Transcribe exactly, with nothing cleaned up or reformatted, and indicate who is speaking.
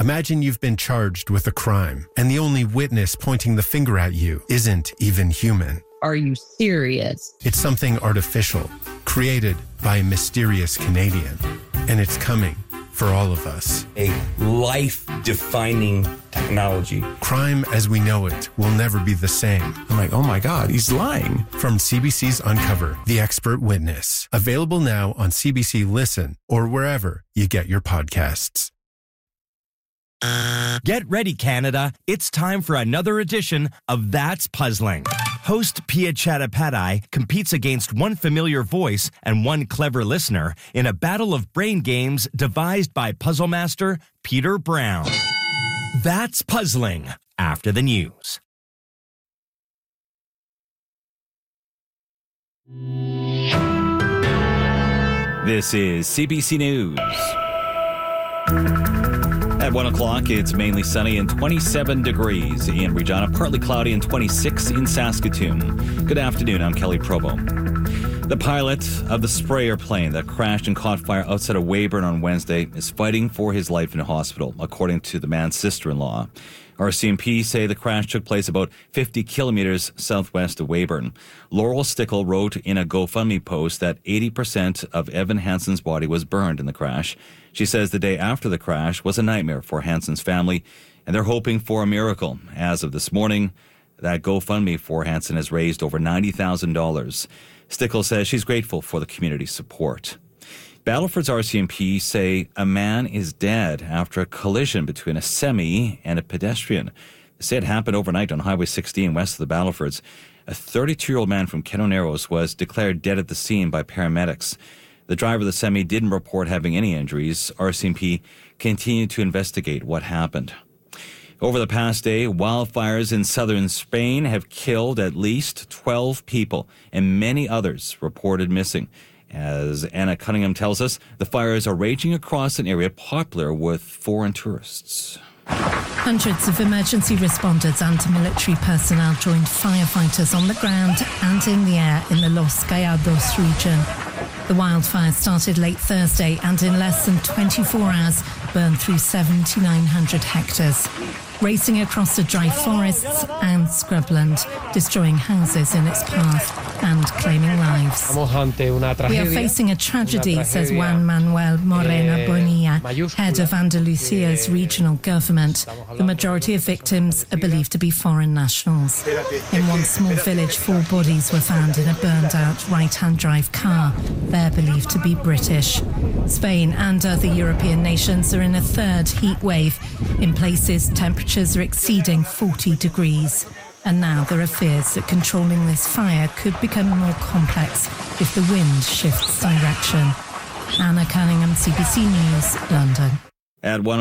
Speaker 1: Imagine you've been charged with a crime, and the only witness pointing the finger at you isn't even human.
Speaker 2: Are you serious?
Speaker 1: It's something artificial, created by a mysterious Canadian, and it's coming for all of us.
Speaker 3: A life-defining technology.
Speaker 1: Crime as we know it will never be the same.
Speaker 4: I'm like, oh my God, he's lying.
Speaker 1: From C B C's Uncover, The Expert Witness. Available now on C B C Listen or wherever you get your podcasts.
Speaker 5: Get ready, Canada. It's time for another edition of That's Puzzling. Host Pia Chattopadhyay competes against one familiar voice and one clever listener in a battle of brain games devised by puzzle master Peter Brown. That's Puzzling, after the news.
Speaker 6: This is C B C News. At one o'clock, it's mainly sunny and twenty-seven degrees in Regina, partly cloudy and twenty-six in Saskatoon. Good afternoon, I'm Kelly Provo. The pilot of the sprayer plane that crashed and caught fire outside of Weyburn on Wednesday is fighting for his life in a hospital, according to the man's sister-in-law. R C M P say the crash took place about fifty kilometers southwest of Weyburn. Laurel Stickle wrote in a GoFundMe post that eighty percent of Evan Hansen's body was burned in the crash. She says the day after the crash was a nightmare for Hansen's family, and they're hoping for a miracle. As of this morning, that GoFundMe for Hansen has raised over ninety thousand dollars. Stickle says she's grateful for the community's support. Battleford's R C M P say a man is dead after a collision between a semi and a pedestrian. They say it happened overnight on Highway sixteen west of the Battlefords. A thirty-two-year-old man from Kenno Narrows was declared dead at the scene by paramedics. The driver of the semi didn't report having any injuries. R C M P continued to investigate what happened. Over the past day, wildfires in southern Spain have killed at least twelve people and many others reported missing. As Anna Cunningham tells us, the fires are raging across an area popular with foreign tourists.
Speaker 7: Hundreds of emergency responders and military personnel joined firefighters on the ground and in the air in the Los Gallardos region. The wildfire started late Thursday and in less than twenty-four hours burned through seven thousand nine hundred hectares, racing across the dry forests and scrubland, destroying houses in its path and claiming lives. We are facing a tragedy, says Juan Manuel Morena Bonilla, head of Andalusia's regional government. The majority of victims are believed to be foreign nationals. In one small village, four bodies were found in a burned-out right-hand drive car. They're believed to be British. Spain and other European nations are in a third heat wave. In places, temperatures are exceeding forty degrees. And now there are fears that controlling this fire could become more complex if the wind shifts direction. Anna Cunningham, C B C News, London.
Speaker 6: At one